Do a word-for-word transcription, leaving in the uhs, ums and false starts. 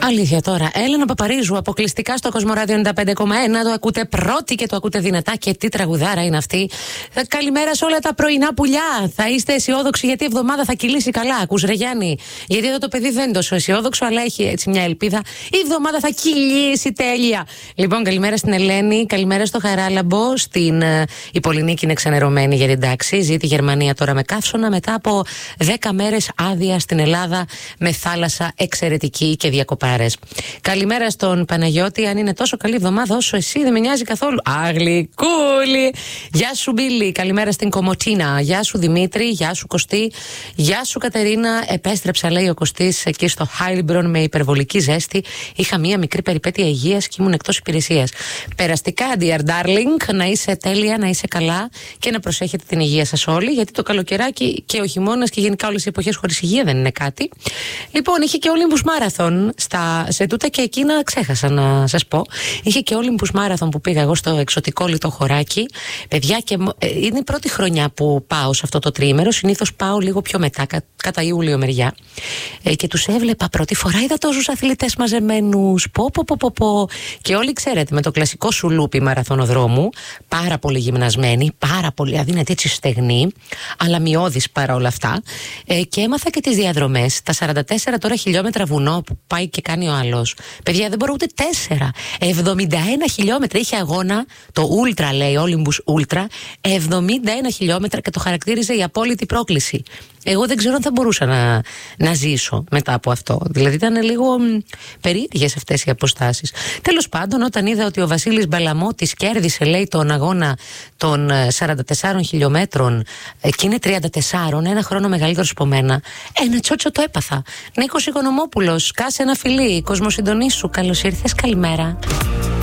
Αλήθεια τώρα. Έλενα Παπαρίζου, αποκλειστικά στο Κοσμοράδιο ενενήντα πέντε κόμμα ένα. Το ακούτε πρώτη και το ακούτε δυνατά. Και τι τραγουδάρα είναι αυτή. Καλημέρα σε όλα τα πρωινά πουλιά. Θα είστε αισιόδοξοι γιατί η εβδομάδα θα κυλήσει καλά. Ακούς ρε Γιάννη? Γιατί εδώ το παιδί δεν είναι τόσο αισιόδοξο, αλλά έχει έτσι μια ελπίδα. Η εβδομάδα θα κυλήσει τέλεια. Λοιπόν, καλημέρα στην Ελένη, καλημέρα στο Χαράλαμπο. Στην uh, η Πολυνίκη είναι ξενερωμένη για την τάξη. Ζει τη Γερμανία τώρα με καύσωνα μετά από δέκα μέρες άδεια στην Ελλάδα με θάλασσα εξαιρετική και διακοπάρες. Καλημέρα στον Παναγιώτη. Αν είναι τόσο καλή εβδομάδα όσο εσύ, δεν με νοιάζει καθόλου. Αγλικούλη. Γεια σου Μπίλη. Καλημέρα στην Κομοτίνα. Γεια σου Δημήτρη. Γεια σου Κωστή. Γεια σου Κατερίνα. Επέστρεψα, λέει ο Κωστής, εκεί στο Χάιλμπρον με υπερβολική ζέστη. Είχα μία μικρή περιπέτεια υγείας και ήμουν εκτός υπηρεσίας. Περαστικά, dear darling, να είσαι τέλεια, να είσαι καλά και να προσέχετε την υγεία σας όλοι, γιατί το καλοκαιράκι και ο χειμώνας και γενικά όλες οι εποχές χωρίς υγεία δεν είναι κάτι. Λοιπόν, είχε και Olympus Marathon στα, σε τούτα και εκείνα ξέχασα να σας πω. Είχε και Olympus Marathon που πήγα εγώ στο εξωτικό λιτό χωράκι. Παιδιά, και, ε, είναι η πρώτη χρονιά που πάω σε αυτό το τριήμερο. Συνήθως πάω λίγο πιο μετά, κα, κατά Ιούλιο μεριά. Ε, και τους έβλεπα πρώτη φορά. Είδα τόσους αθλητές μαζεμένους. Πω, πω, πω, πω, πω. Και όλοι ξέρετε, με το κλασικό σουλούπι μαραθωνοδρόμου, πάρα πολύ γυμνασμένοι, πάρα πολύ αδύνατοι, έτσι στεγνοί, αλλά μειώδης παρά όλα αυτά. Ε, και έμαθα και τις διαδρομές. Τα σαράντα τέσσερα τώρα χιλιόμετρα βουνό που πάει και κάνει ο άλλος. Παιδιά, δεν μπορώ ούτε τέσσερα. εβδομήντα ένα χιλιόμετρα είχε αγώνα, το Ultra λέει, Olympus Ultra, εβδομήντα ένα χιλιόμετρα και το χαρακτήριζε η απόλυτη πρόκληση. Εγώ δεν ξέρω αν θα μπορούσα να, να ζήσω μετά από αυτό. Δηλαδή ήταν λίγο μ, περίεργες αυτές οι αποστάσεις. Τέλος πάντων, όταν είδα ότι ο Βασίλης Μπαλαμώτης κέρδισε, λέει, τον αγώνα των σαράντα τεσσάρων χιλιόμετρων και είναι τριάντα τέσσερα, ένα χρόνο μεγαλύτερος από μένα, ένα τσότσο το έπαθα. Νίκος Οικονομόπουλος, κάσε ένα φιλί, κοσμοσυντονίσου, καλώς ήρθες, καλημέρα.